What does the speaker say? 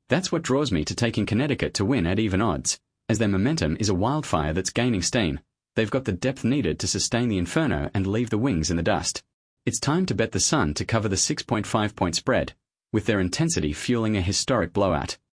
That's what draws me to taking Connecticut to win at even odds, as their momentum is a wildfire that's gaining steam. They've got the depth needed to sustain the inferno and leave the Wings in the dust. It's time to bet the Sun to cover the 6.5-point spread, with their intensity fueling a historic blowout.